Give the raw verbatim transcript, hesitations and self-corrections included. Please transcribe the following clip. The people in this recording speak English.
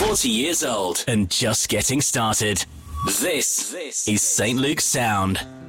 forty years old and just getting started. This is Saint Luke's Sound.